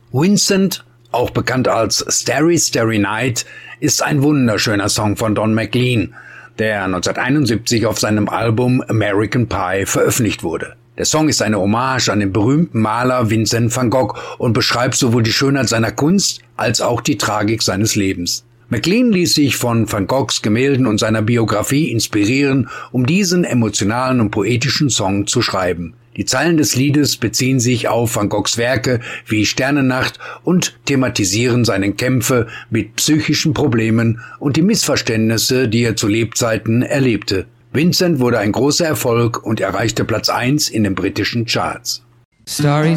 Vincent, auch bekannt als Starry Starry Night, ist ein wunderschöner Song von Don McLean, der 1971 auf seinem Album American Pie veröffentlicht wurde. Der Song ist eine Hommage an den berühmten Maler Vincent van Gogh und beschreibt sowohl die Schönheit seiner Kunst als auch die Tragik seines Lebens. McLean ließ sich von Van Goghs Gemälden und seiner Biografie inspirieren, um diesen emotionalen und poetischen Song zu schreiben. Die Zeilen des Liedes beziehen sich auf Van Goghs Werke wie Sternennacht und thematisieren seine Kämpfe mit psychischen Problemen und die Missverständnisse, die er zu Lebzeiten erlebte. Vincent wurde ein großer Erfolg und erreichte Platz 1 in den britischen Charts. Starry